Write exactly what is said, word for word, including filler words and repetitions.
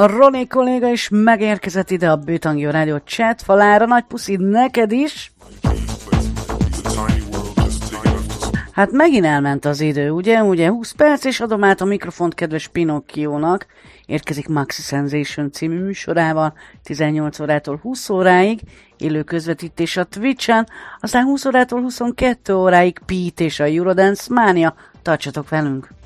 A Roni kolléga is megérkezett ide a Bőtangyó Rádió chat falára. Nagy puszi neked is. Hát megint elment az idő, ugye? Ugye húsz perc, és adom át a mikrofont kedves Pinocchiónak. Érkezik Maxi Sensation című műsorával tizennyolc órától húsz óráig, élő közvetítés a Twitchen, aztán húsz órától huszonkettő óráig Pete és a Eurodance Mania. Tartsatok velünk!